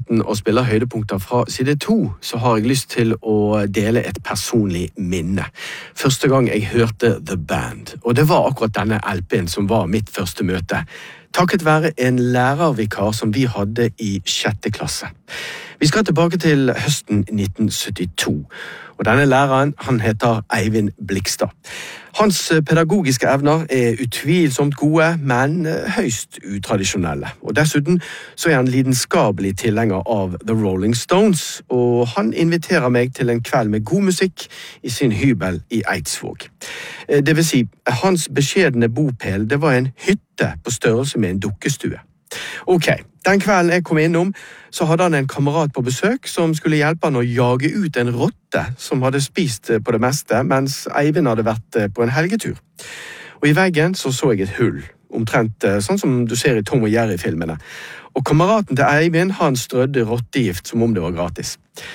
praten og spiller høydepunkter fra side 2, så har jeg lyst til å dele et personlig minne. Første gang jeg hørte The Band, og det var akkurat denne LP'en som var mitt første møte, takket være en lærervikar som vi hadde i 6. klasse. Vi skal tilbake til høsten 1972, og denne læreren, han heter Eivind Blikstad. Hans pedagogiske evner utvilsomt gode, men høyst utradisjonelle. Og dessuten så han lidenskapelig tilhenger av The Rolling Stones, og han inviterer meg til en kveld med god musikk i sin hybel i Eidsvåg. Det vil si, hans beskjedne bopel, det var en hytte på størrelse med en dukkestue. Ok, den kvelden jeg kom innom, så hadde han en kamerat på besøk som skulle hjelpe han å jage ut en rotte som hadde spist på det meste, mens Eivind hadde vært på en helgetur. Og i veggen så jeg et hull, omtrent sånn som du ser i Tom og Jerry-filmene. Og kameraten til Eivind, han strødde rottegift som om det var gratis.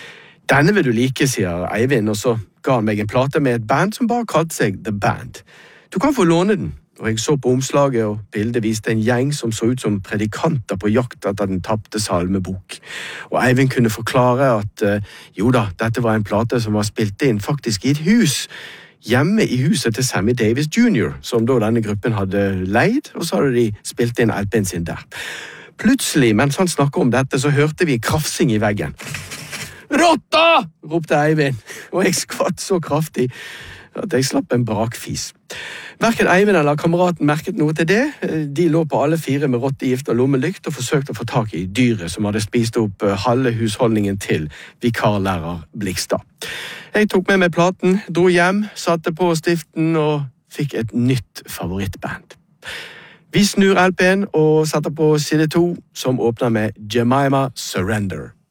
Denne vil du like, sier Eivind, og så ga han meg en plate med et band som bare kalte seg The Band. Du kan få låne den. Og jeg så på omslaget, og bildet viste en gjeng som så ut som predikanter på jakt etter den tapte salmebok. Og Eivind kunne forklare at jo da, dette var en plate som var spilt inn faktisk i et hus, hjemme i huset til Sammy Davis Jr., som da denne gruppen hadde leid, og så hadde de spilt inn LP'en sin der. Plutselig, mens han snakket om dette, så hørte vi krafsing i veggen. «Rotta!» ropte Eivind, og jeg skvatt så kraftig at jeg slapp en brakfis. Hverken Eivind eller kameraten merket noe til det. De lå på alle 4 med rottegift og lommelykt og forsøkte å få tak i dyret som hadde spist opp halve husholdningen til vikarlærer Blikstad. Jeg tok med meg platen, dro hjem, satte på stiften og fikk et nytt favorittband. Vi snur LP'en og setter på side 2, som åpner med Jemima Surrender.